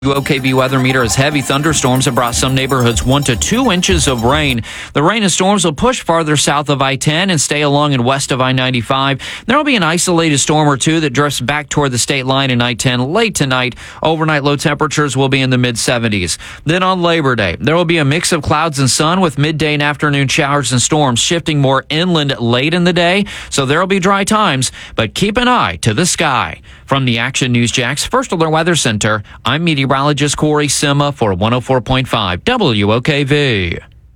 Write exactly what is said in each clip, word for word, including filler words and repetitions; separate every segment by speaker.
Speaker 1: W O K V weather meter as heavy thunderstorms have brought some neighborhoods one to two inches of rain. The rain and storms will push farther south of I ten and stay along and west of I ninety-five. There will be an isolated storm or two that drifts back toward the state line in I ten late tonight. Overnight low temperatures will be in the mid seventies. Then on Labor Day, there will be a mix of clouds and sun with midday and afternoon showers and storms shifting more inland late in the day. So there will be dry times, but keep an eye to the sky. From the Action News Jax First Alert Weather Center, I'm meteorologist Corey Sima for one oh four point five W O K V.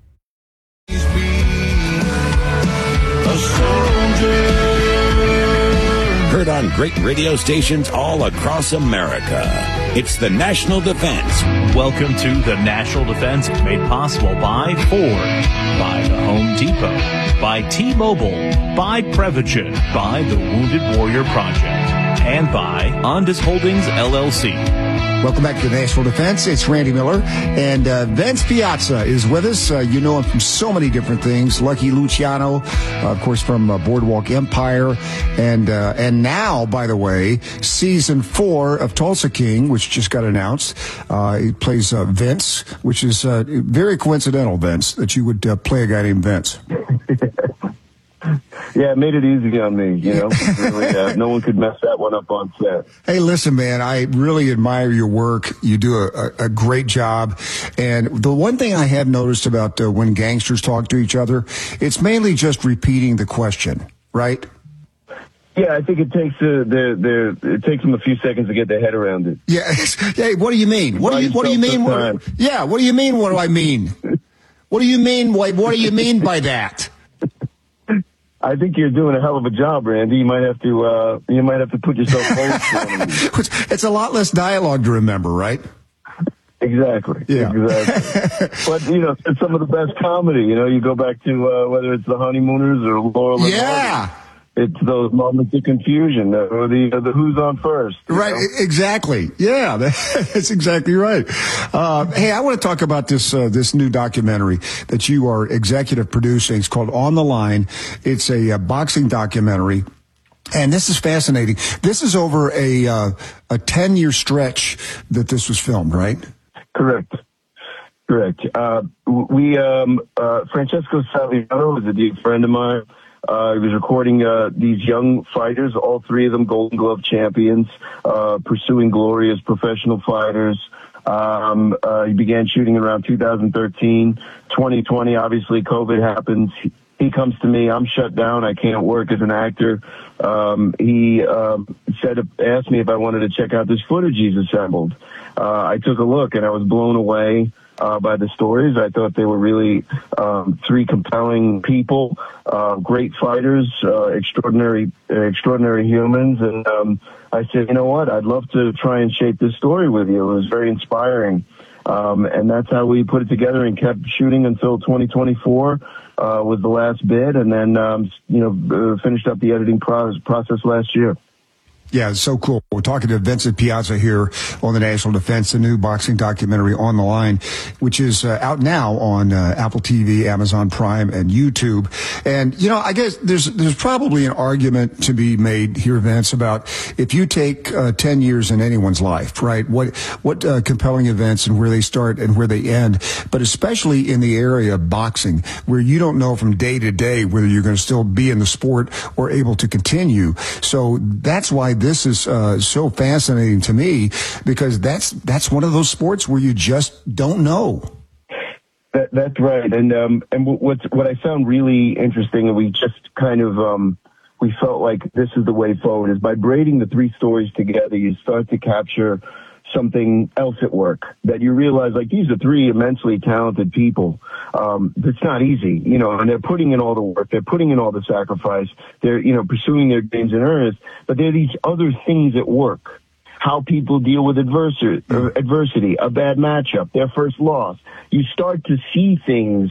Speaker 2: Heard on great radio stations all across America. It's the National Defense.
Speaker 3: Welcome to the National Defense, made possible by Ford, by the Home Depot, by T-Mobile, by Prevagen, by the Wounded Warrior Project, and by Ondas Holdings, L L C.
Speaker 4: Welcome back to the National Defense. It's Randy Miller, and uh, Vince Piazza is with us. Uh, you know him from so many different things. Lucky Luciano, uh, of course, from uh, Boardwalk Empire, and uh, and now, by the way, season four of Tulsa King, which just got announced. Uh, he plays uh, Vince, which is uh, very coincidental, Vince, that you would uh, play a guy named Vince.
Speaker 5: Yeah, it made it easy on me, you know. Really, uh, no one could mess that one up on set.
Speaker 4: Hey, listen, man, I really admire your work. You do a, a, a great job. And the one thing I have noticed about uh, when gangsters talk to each other, it's mainly just repeating the question, right?
Speaker 5: Yeah, I think it takes uh, the the it takes them a few seconds to get their head around it.
Speaker 4: Yeah. Hey, what do you mean? What do you what do you mean? What, yeah, what do you mean? What do I mean? What do you mean? What, what do you mean by that?
Speaker 5: I think you're doing a hell of a job, Randy. You might have to, uh, you might have to put yourself close.
Speaker 4: It's a lot less dialogue to remember, right?
Speaker 5: Exactly.
Speaker 4: Yeah.
Speaker 5: Exactly. But, you know, it's some of the best comedy. You know, you go back to, uh, whether it's The Honeymooners or Laurel and
Speaker 4: Yeah.
Speaker 5: Hardy. It's those moments of confusion, uh, or the, uh, the who's on first.
Speaker 4: Right, know? Exactly. Yeah, that's exactly right. Uh, hey, I want to talk about this uh, this new documentary that you are executive producing. It's called On the Line. It's a, a boxing documentary. And this is fascinating. This is over a uh, a ten-year stretch that this was filmed, right?
Speaker 5: Correct. Correct. Uh, we, um, uh, Francesco Saviano is a dear friend of mine. Uh, he was recording uh, these young fighters, all three of them Golden Glove champions, uh, pursuing glory as professional fighters. Um, uh, he began shooting around two thousand thirteen. twenty twenty, obviously, COVID happens. He comes to me. I'm shut down. I can't work as an actor. Um, he um, said, asked me if I wanted to check out this footage he's assembled. Uh, I took a look, and I was blown away. Uh, by the stories. I thought they were really um, three compelling people, uh, great fighters, uh, extraordinary, uh, extraordinary humans. And um, I said, you know what? I'd love to try and shape this story with you. It was very inspiring. Um, and that's how we put it together and kept shooting until twenty twenty-four uh, was the last bid. And then, um, you know, uh, finished up the editing pro- process last year.
Speaker 4: Yeah, it's so cool. We're talking to Vincent Piazza here on the National Defense, the new boxing documentary On the Line, which is uh, out now on uh, Apple T V, Amazon Prime, and YouTube. And, you know, I guess there's there's probably an argument to be made here, Vince, about if you take uh, ten years in anyone's life, right, what what uh, compelling events and where they start and where they end, but especially in the area of boxing, where you don't know from day to day whether you're going to still be in the sport or able to continue. So that's why this is uh, so fascinating to me, because that's that's one of those sports where you just don't know.
Speaker 5: That, that's right, and um, and what what I found really interesting, and we just kind of um, we felt like this is the way forward, is by braiding the three stories together, you start to capture something else at work, that you realize, like, these are three immensely talented people. Um, it's not easy, you know, and they're putting in all the work. They're putting in all the sacrifice. They're, you know, pursuing their dreams in earnest, but there are these other things at work. How people deal with adversity, adversity, a bad matchup, their first loss. You start to see things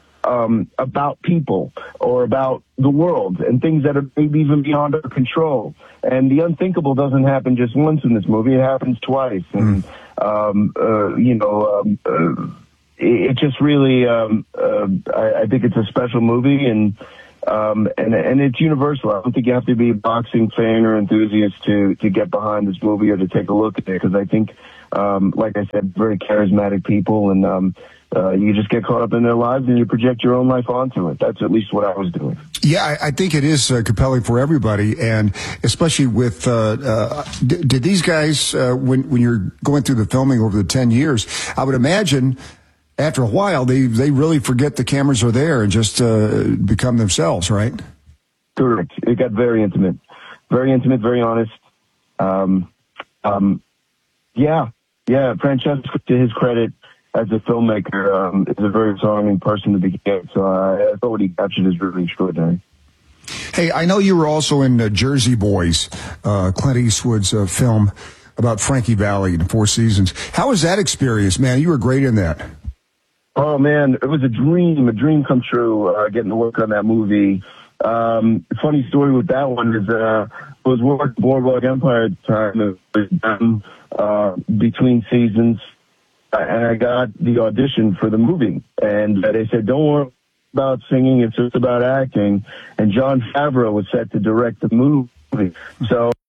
Speaker 5: um, about people or about the world and things that are maybe even beyond our control. And the unthinkable doesn't happen just once in this movie. It happens twice. And, um, uh, you know, um, uh, it, it just really, um, uh, I, I think it's a special movie, and Um, and, and it's universal. I don't think you have to be a boxing fan or enthusiast to, to get behind this movie or to take a look at it, because I think um, like I said, very charismatic people, and um, uh, you just get caught up in their lives and you project your own life onto it. That's at least what I was doing.
Speaker 4: Yeah, I, I think it is uh, compelling for everybody, and especially with, uh, uh, d- did these guys, uh, when, when you're going through the filming over the ten years, I would imagine after a while, they, they really forget the cameras are there and just uh, become themselves, right?
Speaker 5: Correct. It got very intimate. Very intimate, very honest. Um, um, yeah, yeah, Francesco, to his credit, as a filmmaker, um, is a very charming person to begin. So I, I thought what he captured is really extraordinary.
Speaker 4: Hey, I know you were also in uh, Jersey Boys, uh, Clint Eastwood's uh, film about Frankie Valli in Four Seasons. How was that experience, man? You were great in that.
Speaker 5: Oh, man, it was a dream, a dream come true, uh, getting to work on that movie. Um, funny story with that one is uh, I was working Boardwalk Empire at the time. It was done uh, between seasons. And I got the audition for the movie, and they said, don't worry about singing, it's just about acting. And Jon Favreau was set to direct the movie. So